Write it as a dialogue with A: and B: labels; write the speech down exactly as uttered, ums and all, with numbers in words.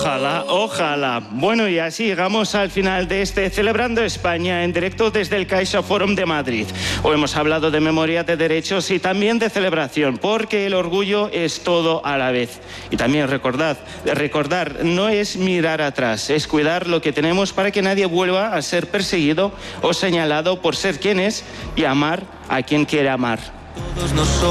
A: Ojalá, ojalá. Bueno, y así llegamos al final de este Celebrando España en directo desde el Caixa Forum de Madrid. Hoy hemos hablado de memoria, de derechos y también de celebración, porque el orgullo es todo a la vez. Y también recordad, recordar no es mirar atrás, es cuidar lo que tenemos para que nadie vuelva a ser perseguido o señalado por ser quien es y amar a quien quiere amar.